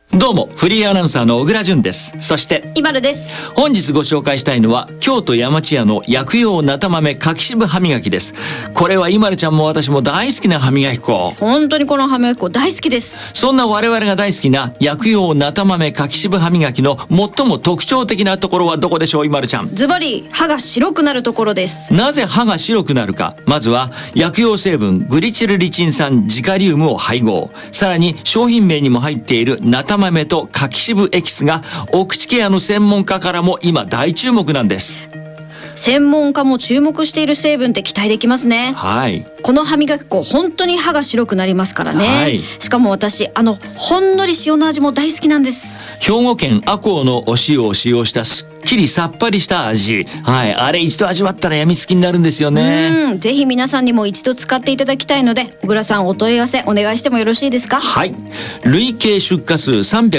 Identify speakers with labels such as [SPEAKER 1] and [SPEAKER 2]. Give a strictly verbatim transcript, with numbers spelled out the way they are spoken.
[SPEAKER 1] どうもフリーアナウンサーの小倉淳です。そして
[SPEAKER 2] イバルです。
[SPEAKER 1] 本日ご紹介したいのは京都山千屋の薬用なた豆柿渋歯磨きです。これはイマルちゃんも私も大好きな歯磨き粉。
[SPEAKER 2] 本当にこの歯磨き粉大好きです。
[SPEAKER 1] そんな我々が大好きな薬用なた豆柿渋歯磨きの最も特徴的なところはどこでしょう、イマルちゃん。
[SPEAKER 2] ズバリ歯が白くなるところです。
[SPEAKER 1] なぜ歯が白くなるか。まずは薬用成分グリチルリチン酸ジカリウムを配合、さらに商品名にも入っているなた豆と柿渋エキスがお口ケアの専門家からも今大注目なんです。
[SPEAKER 2] 専門家も注目している成分って期待できますね。
[SPEAKER 1] はい。
[SPEAKER 2] この歯磨き粉本当に歯が白くなりますからね、
[SPEAKER 1] はい、
[SPEAKER 2] しかも私あのほんのり塩の味も大好きなんです。
[SPEAKER 1] 兵庫県赤穂のお塩を使用したすっきりさっぱりした味、はい、あれ一度味わったらやみつきになるんですよね。
[SPEAKER 2] うん、ぜひ皆さんにも一度使っていただきたいので、小倉さんお問い合わせお願いしてもよろしいですか。
[SPEAKER 1] はい。累計出荷数さんびゃく